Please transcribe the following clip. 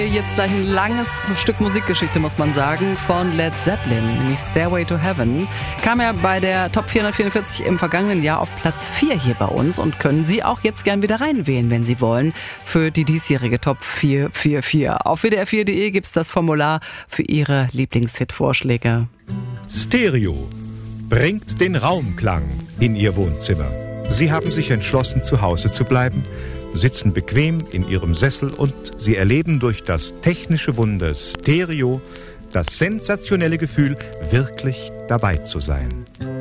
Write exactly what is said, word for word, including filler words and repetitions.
Jetzt gleich ein langes Stück Musikgeschichte, muss man sagen, von Led Zeppelin, nämlich Stairway to Heaven. Kam ja bei der Top vierhundertvierundvierzig im vergangenen Jahr auf Platz vier hier bei uns und können Sie auch jetzt gern wieder reinwählen, wenn Sie wollen, für die diesjährige Top vier vier vier. Auf w d r vier punkt d e gibt's das Formular für Ihre Lieblingshit-Vorschläge. Stereo bringt den Raumklang in Ihr Wohnzimmer. Sie haben sich entschlossen, zu Hause zu bleiben, sitzen bequem in Ihrem Sessel und Sie erleben durch das technische Wunder Stereo das sensationelle Gefühl, wirklich dabei zu sein.